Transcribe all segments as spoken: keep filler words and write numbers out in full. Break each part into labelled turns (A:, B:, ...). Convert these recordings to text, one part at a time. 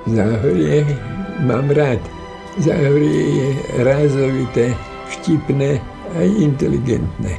A: Záhorie mám rád. Záhorie je rázovité, vtipné a inteligentné.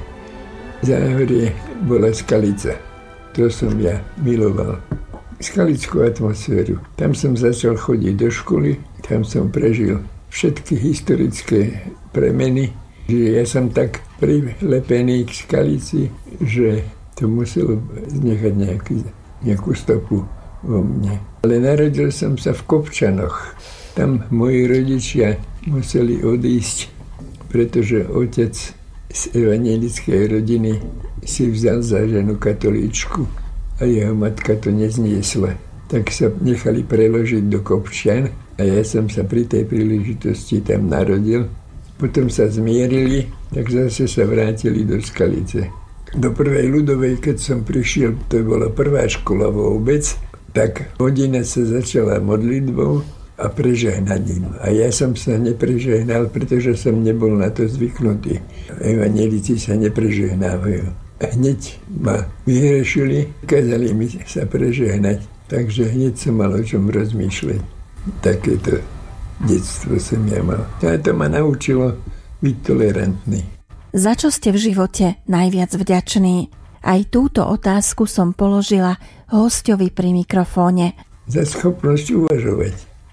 A: Záhorie bola Skalica. To som ja miloval. Skalickú atmosféru. Tam som začal chodiť do školy, tam som prežil všetky historické premeny, že ja som tak prilepený k Skalici, že to muselo znechať nejaký, nejakú stopu vo mne. Ale narodil som sa v Kopčanoch. Tam moji rodičia museli odísť, pretože otec z evanjelickej rodiny si vzal za ženu katolíčku a jeho matka to nezniesla. Tak sa nechali preložiť do Kopčian a ja som sa pri tej príležitosti tam narodil. Potom sa zmierili, tak zase sa vrátili do Skalice. Do prvej ľudovej, keď som prišiel, to bola prvá škola vôbec, tak hodina sa začala modlitbou a prežehnaním. A ja som sa neprežehnal, pretože som nebol na to zvyknutý. Evanjelici sa neprežehnávajú. Hneď ma vyhrešili, kázali mi sa prežehnať, takže hneď som mal o čom rozmýšľať. Takéto detstvo som ja mal. A to ma naučilo byť tolerantný.
B: Za čo ste v živote najviac vďační? Aj túto otázku som položila hosťovi pri mikrofóne.
A: Za schopnosť uvažovať.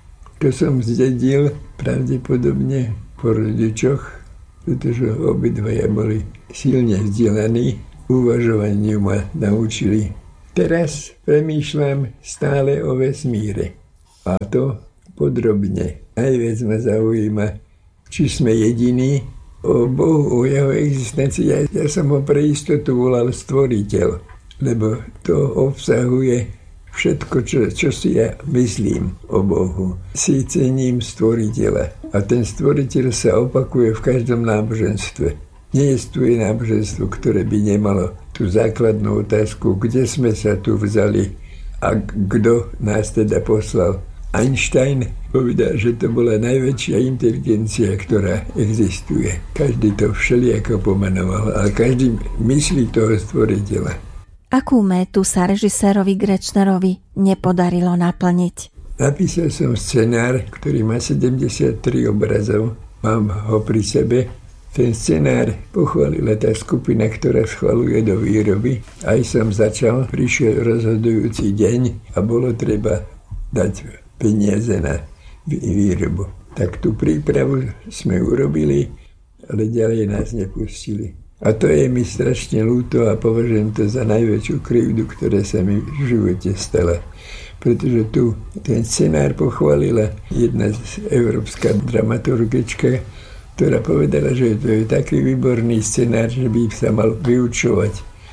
A: To som zdedil pravdepodobne po rodičoch, pretože obidvaja boli silne vzdelaní. Uvažovaniu ma naučili. Teraz premýšľam stále o vesmíre. A to podrobne. Najviac ma zaujíma, či sme jediní. O Bohu, o jeho existencii. Ja, ja som ho pre istotu volal stvoriteľ, lebo to obsahuje všetko, čo, čo si ja myslím o Bohu. Si cením stvoriteľa. A ten stvoriteľ sa opakuje v každom náboženstve. Neexistuje náboženstvo, ktoré by nemalo tú základnú otázku, kde sme sa tu vzali a kto nás teda poslal. Einstein povedal, že to bola najväčšia inteligencia, ktorá existuje. Každý to všelijako pomenoval, ale každý myslí toho stvoriteľa.
B: Akú métu sa režisérovi Grečnerovi nepodarilo naplniť?
A: Napísal som scenár, ktorý má sedemdesiattri obrazov. Mám ho pri sebe. Ten scenár pochválila tá skupina, ktorá schvaľuje do výroby. Aj som začal, prišiel rozhodujúci deň a bolo treba dať peniaze na výrobu. Tak tú prípravu sme urobili, ale ďalej nás nepustili. A to je mi strašne ľúto a považujem to za najväčšiu krivdu, ktorá sa mi v živote stala. Pretože tu ten scenár pochválila jedna európska dramaturgička, ktorá povedala, že to je taký výborný scenár, že by sa mal vyučovať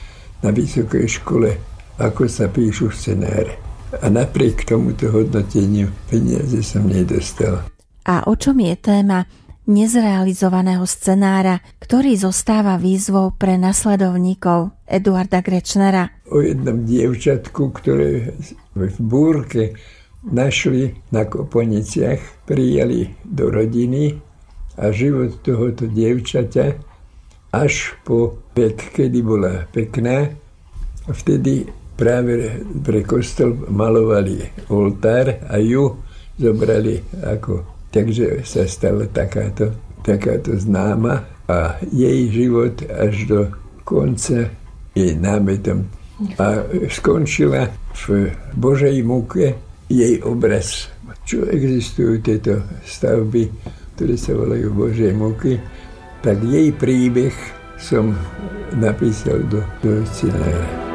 A: na vysokej škole, ako sa píšu scenáre. A napriek tomuto hodnoteniu peniaze som nedostal.
B: A o čom je téma nezrealizovaného scenára, ktorý zostáva výzvou pre nasledovníkov Eduarda Grečnera?
A: O jednom dievčatku, ktoré v búrke našli na Koponiciach, prijali do rodiny a život tohoto dievčaťa až po vek, kedy bola pekná, vtedy práve pre kostol malovali oltár a ju zobrali ako. Takže sa stala takáto, takáto známa a jej život až do konca je námetom. A skončila v Božej múke jej obraz. Čo existujú tieto stavby, ktoré sa volajú Božej múky, tak jej príbeh som napísal do, do scenára.